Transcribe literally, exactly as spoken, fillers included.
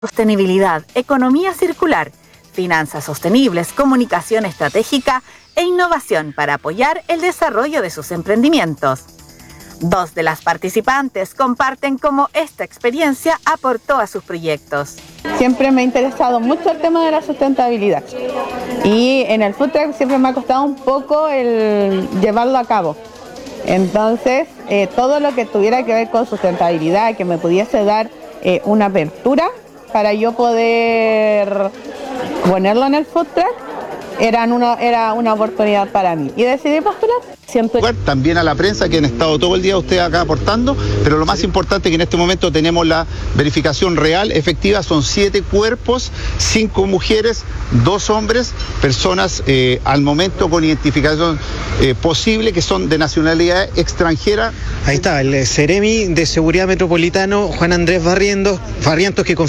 Sostenibilidad, economía circular, finanzas sostenibles, comunicación estratégica e innovación para apoyar el desarrollo de sus emprendimientos. Dos de las participantes comparten cómo esta experiencia aportó a sus proyectos. Siempre me ha interesado mucho el tema de la sustentabilidad y en el food truck siempre me ha costado un poco el llevarlo a cabo. Entonces, eh, todo lo que tuviera que ver con sustentabilidad, que me pudiese dar eh, una apertura para yo poder ponerlo en el food truck, eran una, era una oportunidad para mí. Y decidí postular. Siento... También a la prensa que han estado todo el día ustedes acá aportando, pero lo más importante es que en este momento tenemos la verificación real, efectiva, son siete cuerpos, cinco mujeres, dos hombres, personas eh, al momento con identificación eh, posible que son de nacionalidad extranjera. Ahí está, el Ceremi de Seguridad Metropolitano, Juan Andrés Barrientos, Barrientos, que